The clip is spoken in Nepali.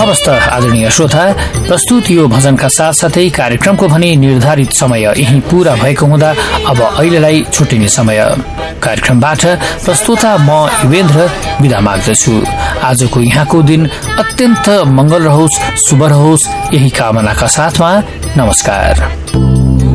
हवस् त आदरणीय श्रोता, प्रस्तुत यो भजनका साथसाथै कार्यक्रमको भने निर्धारित समय यही पूरा भएको हुँदा अब अहिलेलाई छुट्टिने समय। कार्यक्रमबाट प्रस्तुता म युवेन्द्र बिदा माग्दछु। आजको यहाँको दिन अत्यन्त मंगल रहोस्, शुभ रहोस्, यही कामनाका साथमा नमस्कार।